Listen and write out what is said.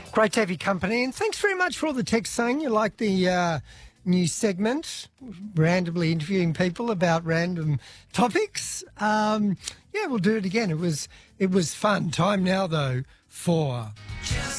Great to have your company, and thanks very much for all the texts saying you like the new segment, randomly interviewing people about random topics. Yeah, we'll do it again. It was fun. Time now, though, for...